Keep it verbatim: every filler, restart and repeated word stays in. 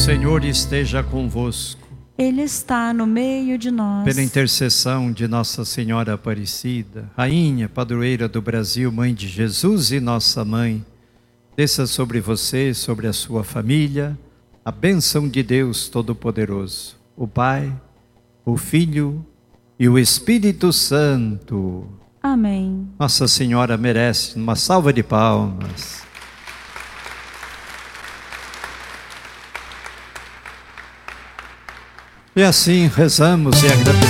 Senhor esteja convosco. Ele está no meio de nós. Pela intercessão de Nossa Senhora Aparecida, Rainha, Padroeira do Brasil, Mãe de Jesus e Nossa Mãe, desça sobre você, sobre a sua família, a bênção de Deus Todo-Poderoso, o Pai, o Filho e o Espírito Santo. Amém. Nossa Senhora merece uma salva de palmas. E assim rezamos e agradecemos.